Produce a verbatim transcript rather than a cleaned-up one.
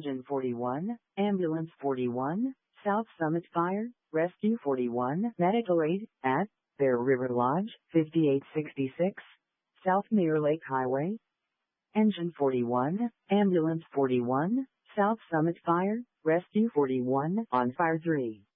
Engine forty-one, Ambulance forty-one, South Summit Fire, Rescue forty-one, Medical Aid, at Bear River Lodge, fifty-eight sixty-six, South Mirror Lake Highway. Engine forty-one, Ambulance forty-one, South Summit Fire, Rescue forty-one, on Fire three.